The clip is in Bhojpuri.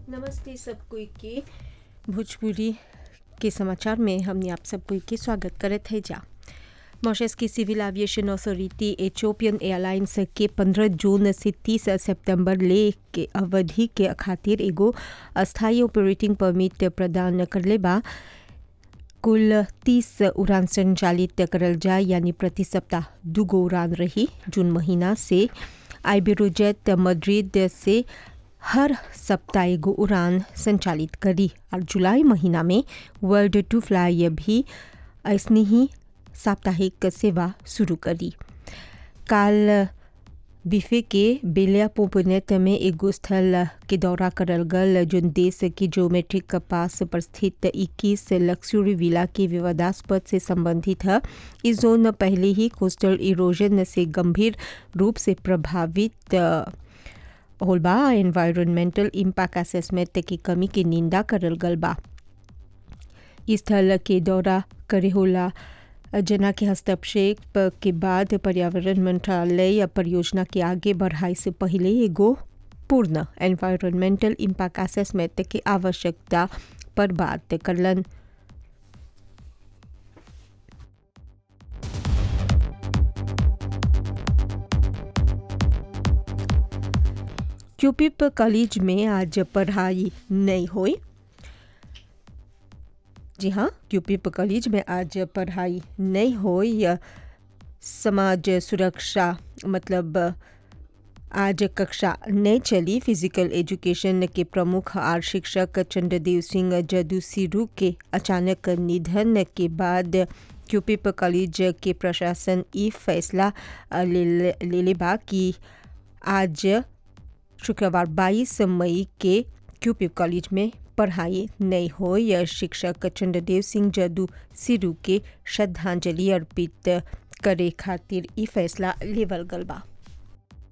नमस्ते सबको के भोजपुरी के समाचार में हमने आप सबको के स्वागत करत है जा। मॉरिशस की CIBIL aviation authority Ethiopian airlines के 15 जून से 30 सितंबर ले के अवधि के खातिर एगो अस्थायी ऑपरेटिंग परमिट प्रदान करले बा। कुल 30 उड़ान संचालित करल जाए, यानी प्रति सप्ताह 2 उड़ान रही। जून महीना से आइबेरोजेट मद्रिद से हर सप्ताह एगो उड़ान संचालित करी और जुलाई महीना में वर्ल्ड टू फ्लाई भी ऐसनी ही साप्ताहिक सेवा शुरू करी। काल बिफे के बेलिया पोपोनेट में एगो स्थल के दौरा करल गल, जो देश के ज्योमेट्रिक पास पर स्थित 21 लक्सुरी विला के विवादास्पद से संबंधित है। इस जोन पहले ही कोस्टल इरोजन से गंभीर रूप से प्रभावित होलबा। एनवायरमेंटल इम्पैक्ट असेसमेंट की कमी की निंदा करल गल बा। इस स्थल के दौरा करे होला जना के हस्तक्षेप के बाद पर्यावरण मंत्रालय परियोजना के आगे बढ़ाई से पहले एगो पूर्ण एनवायरमेंटल इम्पैक्ट असेसमेंट के आवश्यकता पर बात करलन। क्यूपिप कॉलेज में आज पढ़ाई नहीं हुई। जी हाँ, क्यूपिप कॉलेज में आज पढ़ाई नहीं हुई। समाज सुरक्षा मतलब आज कक्षा नहीं चली। फिजिकल एजुकेशन के प्रमुख आर शिक्षक चंद्रदेव सिंह जदू सिरू के अचानक निधन के बाद क्यूपिप कॉलेज के प्रशासन ये फैसला ले बा कि आज शुक्रवार 22 मई के क्यूपिप कॉलेज में पढ़ाई नहीं हो। यह शिक्षक चंद्रदेव सिंह जदू सिरू के श्रद्धांजलि अर्पित करे खातिर ई फैसला लेवल गल बा।